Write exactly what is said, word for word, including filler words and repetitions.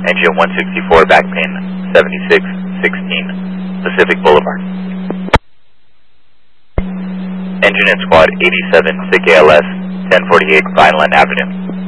Engine one sixty-four, back pin seventy-six sixteen, Pacific Boulevard. Engine and Squad eighty-seven, S I C A L S, ten forty-eight Vineland Avenue.